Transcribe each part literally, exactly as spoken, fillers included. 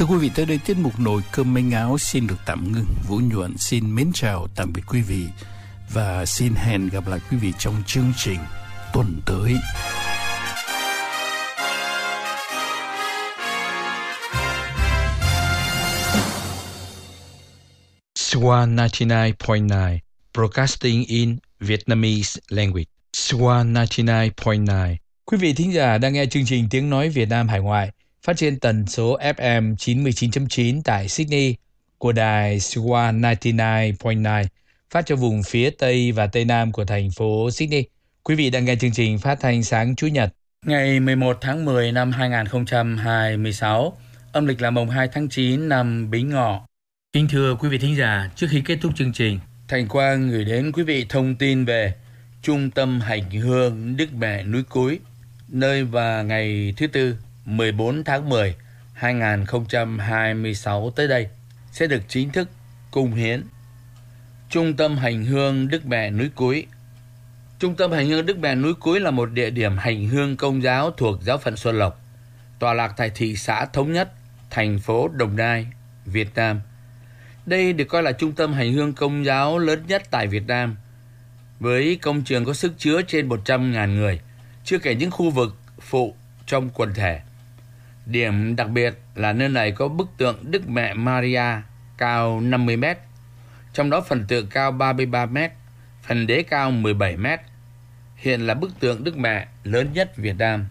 Thưa quý vị, tới đây tiết mục Nồi Cơm Manh Áo xin được tạm ngưng. Vũ Nhuận xin mến chào tạm biệt quý vị và xin hẹn gặp lại quý vị trong chương trình tuần tới. Swan ninety-nine point nine Broadcasting in Vietnamese Language. Swan ninety-nine point nine. Quý vị thính giả đang nghe chương trình Tiếng Nói Việt Nam Hải Ngoại phát trên tần số ép em chín mươi chín chấm chín tại Sydney của đài Swan ninety-nine point nine phát cho vùng phía Tây và Tây Nam của thành phố Sydney. Quý vị đang nghe chương trình phát thanh sáng Chủ nhật ngày mười một tháng mười năm hai nghìn không trăm hai mươi sáu, âm lịch là mùng hai tháng chín năm Bính Ngọ. Kính thưa quý vị thính giả, trước khi kết thúc chương trình, Thành Quang gửi đến quý vị thông tin về Trung tâm Hành hương Đức Mẹ Núi Cúi, nơi vào ngày thứ Tư mười bốn tháng mười hai nghìn không trăm hai mươi sáu tới đây sẽ được chính thức cung hiến. Trung tâm Hành hương Đức Mẹ Núi Cúi. Trung tâm Hành hương Đức Mẹ Núi Cúi là một địa điểm hành hương công giáo thuộc giáo phận Xuân Lộc, tọa lạc tại thị xã Thống Nhất, thành phố Đồng Nai, Việt Nam. Đây được coi là trung tâm hành hương công giáo lớn nhất tại Việt Nam, với công trường có sức chứa trên một trăm nghìn người, chưa kể những khu vực phụ trong quần thể. Điểm đặc biệt là nơi này có bức tượng Đức Mẹ Maria cao năm mươi mét, trong đó phần tượng cao ba mươi ba mét, phần đế cao mười bảy mét. Hiện là bức tượng Đức Mẹ lớn nhất Việt Nam.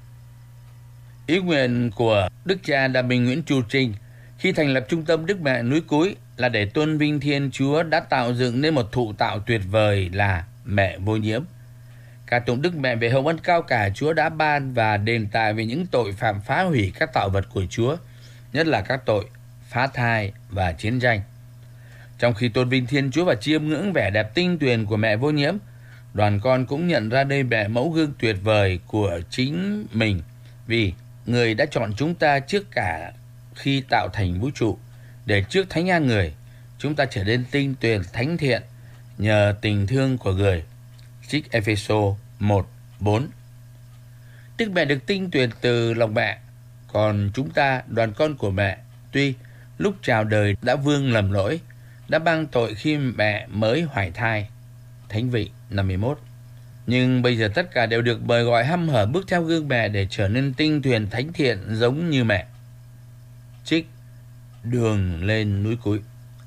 Ý nguyện của Đức cha Đại Bình Nguyễn Chu Trinh khi thành lập Trung tâm Đức Mẹ Núi Cúi là để tôn vinh Thiên Chúa đã tạo dựng nên một thụ tạo tuyệt vời là Mẹ Vô Nhiễm. Ca tụng Đức Mẹ về hồng ân cao cả Chúa đã ban và đền tài về những tội phạm phá hủy các tạo vật của Chúa, nhất là các tội phá thai và chiến tranh. Trong khi tôn vinh Thiên Chúa và chiêm ngưỡng vẻ đẹp tinh tuyền của Mẹ Vô Nhiễm, đoàn con cũng nhận ra đây mẹ mẫu gương tuyệt vời của chính mình, vì người đã chọn chúng ta trước cả khi tạo thành vũ trụ, để trước thánh an người chúng ta trở nên tinh tuyền thánh thiện nhờ tình thương của người. Trích Ê-phê-sô một bốn. Đức Mẹ được tinh tuyền từ lòng mẹ, còn chúng ta, đoàn con của mẹ, tuy lúc chào đời đã vương lầm lỗi, đã mang tội khi mẹ mới hoài thai. Thánh Vị năm mươi mốt. Nhưng bây giờ tất cả đều được mời gọi hăm hở bước theo gương mẹ để trở nên tinh tuyền thánh thiện giống như mẹ. Trích Đường lên núi Cúi.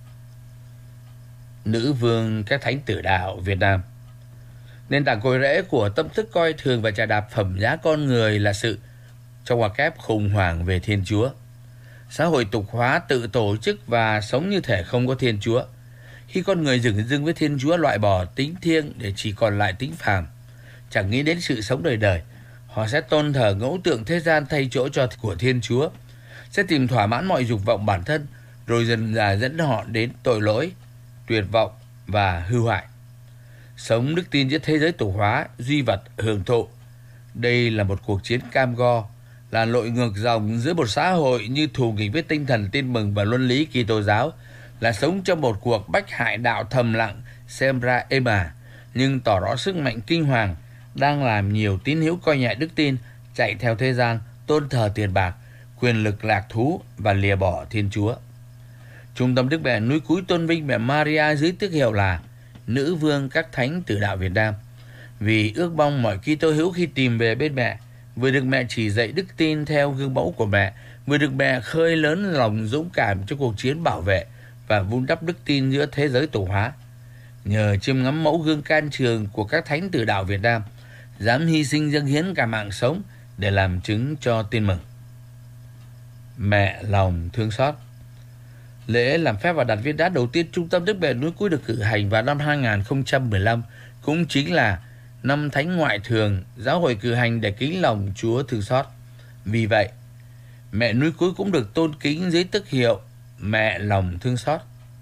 Nữ vương các thánh tử đạo Việt Nam. Nền tảng cội rễ của tâm thức coi thường và chà đạp phẩm giá con người là sự trong ngoặc kép khủng hoảng về Thiên Chúa. Xã hội tục hóa tự tổ chức và sống như thể không có Thiên Chúa. Khi con người dửng dưng với Thiên Chúa, loại bỏ tính thiêng để chỉ còn lại tính phàm, chẳng nghĩ đến sự sống đời đời, họ sẽ tôn thờ ngẫu tượng thế gian thay chỗ cho của Thiên Chúa, sẽ tìm thỏa mãn mọi dục vọng bản thân, rồi dần dà dẫn họ đến tội lỗi, tuyệt vọng và hư hoại. Sống đức tin giữa thế giới tục hóa, duy vật, hưởng thụ. Đây là một cuộc chiến cam go, là lội ngược dòng giữa một xã hội như thù nghịch với tinh thần tin mừng và luân lý Kitô giáo, là sống trong một cuộc bách hại đạo thầm lặng, xem ra êm ả, nhưng tỏ rõ sức mạnh kinh hoàng, đang làm nhiều tín hữu coi nhẹ đức tin, chạy theo thế gian, tôn thờ tiền bạc, quyền lực lạc thú và lìa bỏ Thiên Chúa. Trung tâm Đức Mẹ Núi Cúi tôn vinh mẹ Maria dưới tước hiệu là Nữ vương các thánh tử đạo Việt Nam, vì ước mong mọi Kitô hữu khi tìm về bên mẹ vừa được mẹ chỉ dạy đức tin theo gương mẫu của mẹ, vừa được mẹ khơi lớn lòng dũng cảm cho cuộc chiến bảo vệ và vun đắp đức tin giữa thế giới tục hóa. Nhờ chiêm ngắm mẫu gương can trường của các thánh tử đạo Việt Nam, dám hy sinh dâng hiến cả mạng sống để làm chứng cho tin mừng. Mẹ lòng thương xót. Lễ làm phép và đặt viên đá đầu tiên Trung tâm Đức Mẹ Núi Cúi được cử hành vào năm hai nghìn không trăm mười lăm, cũng chính là năm Thánh Ngoại Thường giáo hội cử hành để kính lòng Chúa thương xót. Vì vậy, Mẹ Núi Cúi cũng được tôn kính dưới tước hiệu Mẹ lòng thương xót.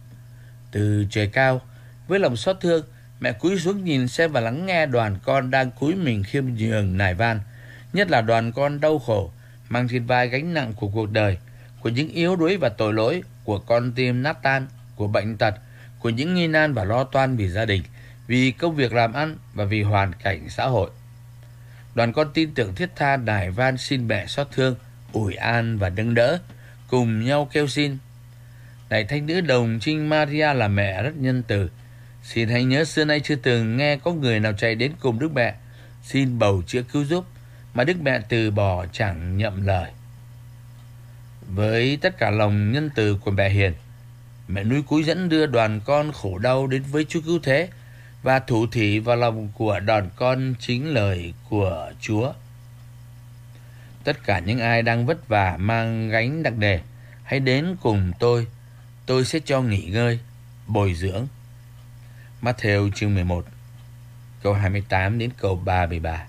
Từ trời cao, với lòng xót thương, mẹ cúi xuống nhìn xem và lắng nghe đoàn con đang cúi mình khiêm nhường nài van, nhất là đoàn con đau khổ, mang trên vai gánh nặng của cuộc đời, của những yếu đuối và tội lỗi, của con tim nát tan, của bệnh tật, của những nghi nan và lo toan vì gia đình, vì công việc làm ăn và vì hoàn cảnh xã hội. Đoàn con tin tưởng thiết tha nài van xin mẹ xót thương, ủi an và nâng đỡ, cùng nhau kêu xin: Này thánh nữ đồng trinh Maria là mẹ rất nhân từ, xin hãy nhớ xưa nay chưa từng nghe có người nào chạy đến cùng Đức Mẹ xin bầu chữa cứu giúp, mà Đức Mẹ từ bỏ chẳng nhậm lời. Với tất cả lòng nhân từ của mẹ hiền, mẹ núi Cúi dẫn đưa đoàn con khổ đau đến với Chúa Cứu Thế và thủ thỉ vào lòng của đoàn con chính lời của Chúa. Tất cả những ai đang vất vả mang gánh nặng nề, hãy đến cùng tôi, tôi sẽ cho nghỉ ngơi, bồi dưỡng. Matthew chương mười một, câu hai mươi tám đến câu ba mươi ba.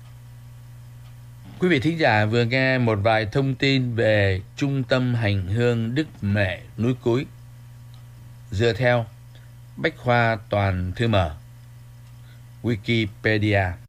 Quý vị thính giả vừa nghe một vài thông tin về Trung tâm Hành hương Đức Mẹ núi Cúi dựa theo Bách khoa Toàn thư mở Wikipedia.